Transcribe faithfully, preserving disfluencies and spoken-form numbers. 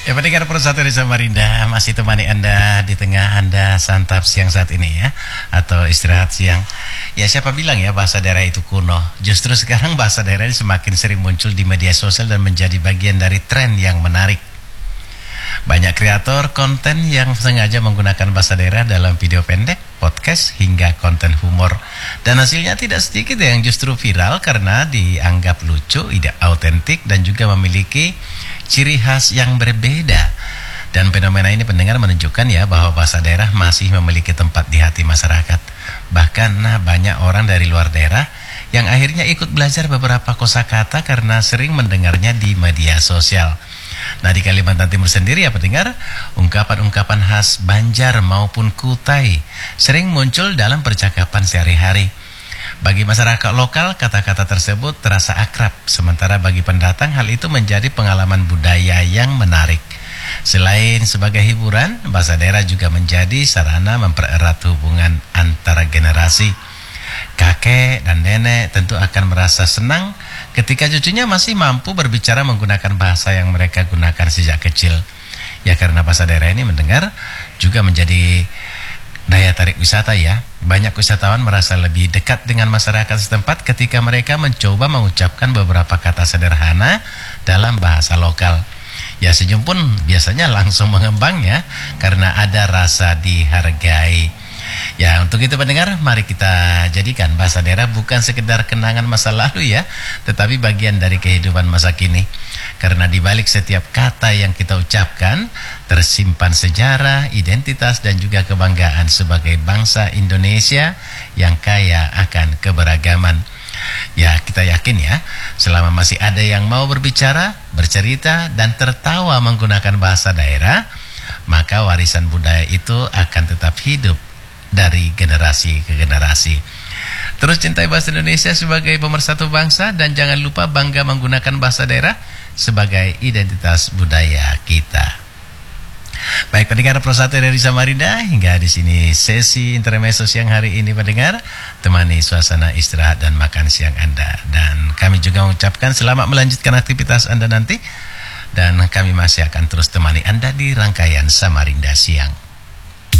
Ya, pendengar Persatu dari Samarinda, masih temani Anda di tengah Anda santap siang saat ini ya, atau istirahat siang. Ya, siapa bilang ya bahasa daerah itu kuno? Justru sekarang bahasa daerah ini semakin sering muncul di media sosial dan menjadi bagian dari tren yang menarik. Banyak kreator konten yang sengaja menggunakan bahasa daerah dalam video pendek, podcast, hingga konten humor. Dan hasilnya tidak sedikit yang justru viral karena dianggap lucu, ide autentik, dan juga memiliki ciri khas yang berbeda. Dan fenomena ini pendengar menunjukkan ya bahwa bahasa daerah masih memiliki tempat di hati masyarakat. Bahkan nah, banyak orang dari luar daerah yang akhirnya ikut belajar beberapa kosakata karena sering mendengarnya di media sosial. Nah, di Kalimantan Timur sendiri ya pendengar, ungkapan-ungkapan khas Banjar maupun Kutai sering muncul dalam percakapan sehari-hari. Bagi masyarakat lokal, kata-kata tersebut terasa akrab, sementara bagi pendatang hal itu menjadi pengalaman budaya yang menarik. Selain sebagai hiburan, bahasa daerah juga menjadi sarana mempererat hubungan antara generasi. Kakek dan nenek tentu akan merasa senang ketika cucunya masih mampu berbicara menggunakan bahasa yang mereka gunakan sejak kecil. Ya, karena bahasa daerah ini mendengar juga menjadi daya tarik wisata ya. Banyak wisatawan merasa lebih dekat dengan masyarakat setempat ketika mereka mencoba mengucapkan beberapa kata sederhana dalam bahasa lokal. Ya, senyum pun biasanya langsung mengembang ya, karena ada rasa dihargai. Ya, untuk itu pendengar, mari kita jadikan bahasa daerah bukan sekedar kenangan masa lalu ya, tetapi bagian dari kehidupan masa kini. Karena di balik setiap kata yang kita ucapkan tersimpan sejarah, identitas, dan juga kebanggaan sebagai bangsa Indonesia yang kaya akan keberagaman. Ya, kita yakin ya, selama masih ada yang mau berbicara, bercerita, dan tertawa menggunakan bahasa daerah, maka warisan budaya itu akan tetap hidup dari generasi ke generasi. Terus cintai bahasa Indonesia sebagai pemersatu bangsa, dan jangan lupa bangga menggunakan bahasa daerah sebagai identitas budaya kita. Baik pendengar Persatu dari Samarinda, hingga di sini sesi intermezzo siang hari ini pendengar, temani suasana istirahat dan makan siang Anda. Dan kami juga mengucapkan selamat melanjutkan aktivitas Anda nanti, dan kami masih akan terus temani Anda di rangkaian Samarinda Siang.